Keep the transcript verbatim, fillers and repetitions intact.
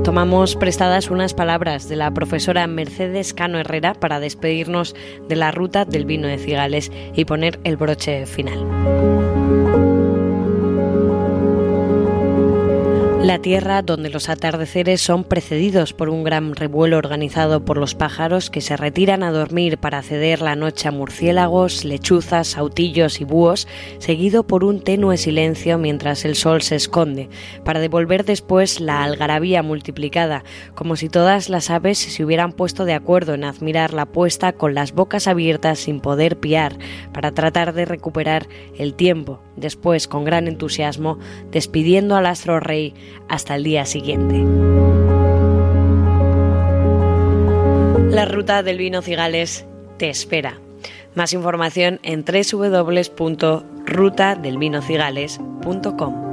tomamos prestadas unas palabras de la profesora Mercedes Cano Herrera para despedirnos de la ruta del vino de Cigales y poner el broche final. La tierra donde los atardeceres son precedidos por un gran revuelo organizado por los pájaros que se retiran a dormir para ceder la noche a murciélagos, lechuzas, sautillos y búhos, seguido por un tenue silencio mientras el sol se esconde, para devolver después la algarabía multiplicada, como si todas las aves se hubieran puesto de acuerdo en admirar la puesta con las bocas abiertas sin poder piar, para tratar de recuperar el tiempo, después con gran entusiasmo, despidiendo al astro rey hasta el día siguiente. La ruta del vino Cigales te espera. Más información en doble u doble u doble u punto ruta del vino cigales punto com.